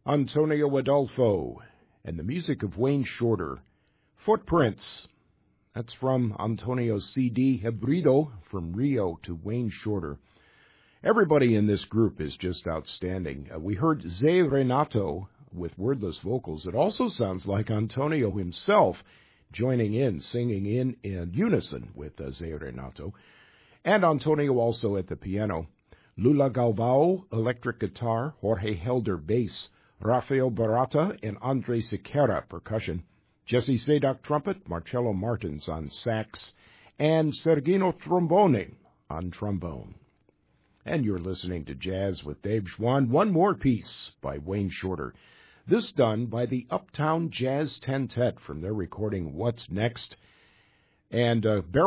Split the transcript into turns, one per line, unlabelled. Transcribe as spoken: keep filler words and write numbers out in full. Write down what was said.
Antonio Adolfo, and the music of Wayne Shorter. Footprints. That's from Antonio's C D, Hebrido, From Rio to Wayne Shorter. Everybody in this group is just outstanding. Uh, we heard Zé Renato with wordless vocals. It also sounds like Antonio himself joining in, singing in, in unison with uh, Zé Renato. And Antonio also at the piano. Lula Galvao, electric guitar. Jorge Helder, bass. Rafael Barata and Andre Sequeira, percussion. Jesse Sadock, trumpet. Marcello Martins on sax. And Sergino Trombone on trombone. And you're listening to Jazz with Dave Schwann. One more piece by Wayne Shorter. This done by the Uptown Jazz Tentet from their recording What's Next. And uh,